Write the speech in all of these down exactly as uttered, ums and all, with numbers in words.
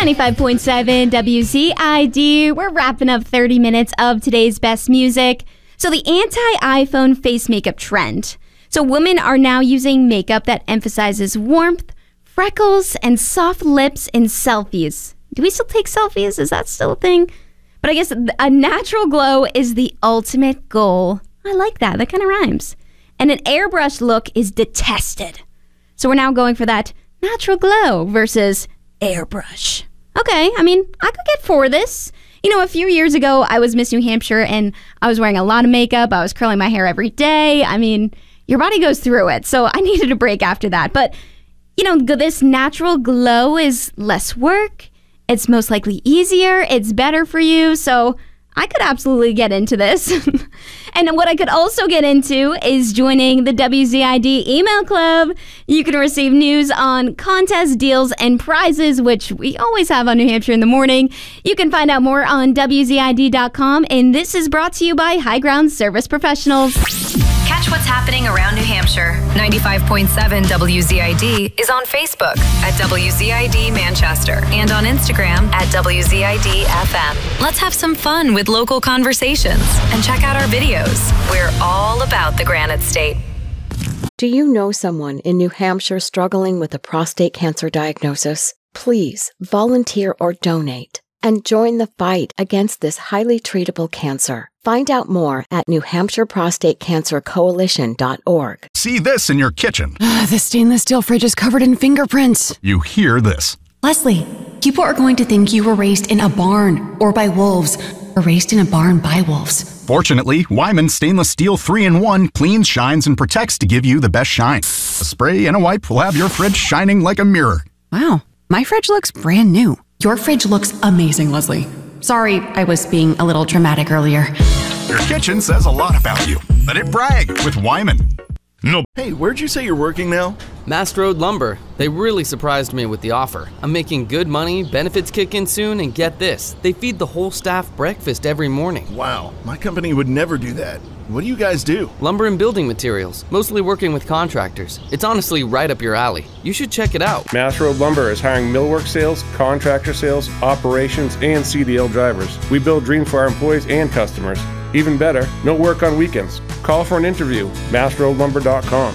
ninety-five point seven W Z I D. We're wrapping up thirty minutes of today's best music. So the anti-iPhone face makeup trend. So women are now using makeup that emphasizes warmth, freckles, and soft lips in selfies. Do we still take selfies? Is that still a thing? But I guess a natural glow is the ultimate goal. I like that. That kind of rhymes. And an airbrush look is detested. So we're now going for that natural glow versus airbrush. Okay, I mean, I could get for this. You know, a few years ago, I was Miss New Hampshire, and I was wearing a lot of makeup. I was curling my hair every day. I mean, your body goes through it, so I needed a break after that. But, you know, this natural glow is less work. It's most likely easier. It's better for you, so I could absolutely get into this. And what I could also get into is joining the W Z I D email club. You can receive news on contests, deals, and prizes, which we always have on New Hampshire in the Morning. You can find out more on W Z I D dot com, and this is brought to you by High Ground Service Professionals. Catch what's happening around New Hampshire. ninety-five point seven W Z I D is on Facebook at W Z I D Manchester and on Instagram at W Z I D F M. Let's have some fun with local conversations and check out our videos. We're all about the Granite State. Do you know someone in New Hampshire struggling with a prostate cancer diagnosis? Please volunteer or donate and join the fight against this highly treatable cancer. Find out more at New Hampshire Prostate Cancer Coalition dot org. See this in your kitchen. The stainless steel fridge is covered in fingerprints. You hear this. Leslie, people are going to think you were raised in a barn or by wolves or raised in a barn by wolves. Fortunately, Wyman Stainless Steel three in one cleans, shines, and protects to give you the best shine. A spray and a wipe will have your fridge shining like a mirror. Wow, my fridge looks brand new. Your fridge looks amazing, Leslie. Sorry, I was being a little dramatic earlier. Your kitchen says a lot about you. Let it brag with Wyman. No. Hey, where'd you say you're working now? Mast Road Lumber. They really surprised me with the offer. I'm making good money, benefits kick in soon, and get this, they feed the whole staff breakfast every morning. Wow, my company would never do that. What do you guys do? Lumber and building materials, mostly working with contractors. It's honestly right up your alley. You should check it out. Mast Road Lumber is hiring millwork sales, contractor sales, operations, and C D L drivers. We build dreams for our employees and customers. Even better, no work on weekends. Call for an interview. mast road lumber dot com.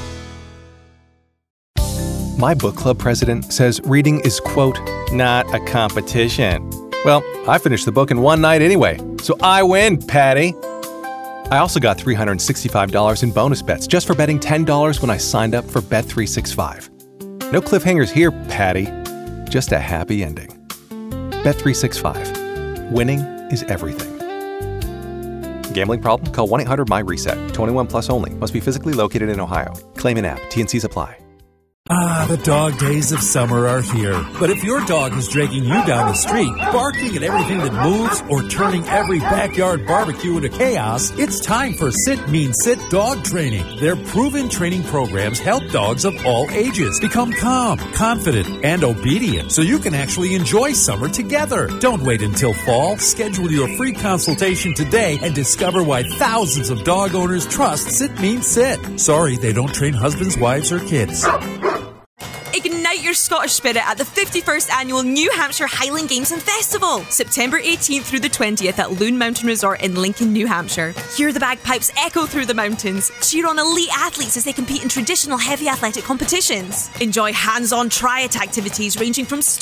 My book club president says reading is, quote, not a competition. Well, I finished the book in one night anyway, so I win, Patty. I also got three hundred sixty-five dollars in bonus bets just for betting ten dollars when I signed up for Bet three sixty-five. No cliffhangers here, Patty. Just a happy ending. Bet three sixty-five. Winning is everything. Gambling problem? Call one eight hundred M Y reset. twenty-one plus only. Must be physically located in Ohio. Claim in app. T N Cs apply. Ah, the dog days of summer are here. But if your dog is dragging you down the street, barking at everything that moves, or turning every backyard barbecue into chaos, it's time for Sit Mean Sit Dog Training. Their proven training programs help dogs of all ages become calm, confident, and obedient so you can actually enjoy summer together. Don't wait until fall. Schedule your free consultation today and discover why thousands of dog owners trust Sit Mean Sit. Sorry, they don't train husbands, wives, or kids. Ignite your Scottish spirit at the fifty-first Annual New Hampshire Highland Games and Festival, September eighteenth through the twentieth at Loon Mountain Resort in Lincoln, New Hampshire. Hear the bagpipes echo through the mountains. Cheer on elite athletes as they compete in traditional heavy athletic competitions. Enjoy hands-on triad activities ranging from